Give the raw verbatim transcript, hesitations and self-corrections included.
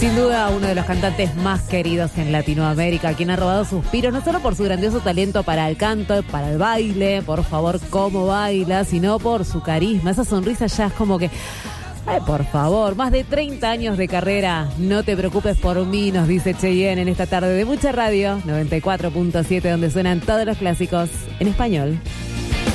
Sin duda, uno de los cantantes más queridos en Latinoamérica, quien ha robado suspiros, no solo por su grandioso talento para el canto, para el baile, por favor, cómo baila, sino por su carisma. Esa sonrisa ya es como que... Ay, por favor, más de treinta años de carrera. No te preocupes por mí, nos dice Cheyenne en esta tarde de mucha radio, noventa y cuatro punto siete, donde suenan todos los clásicos en español.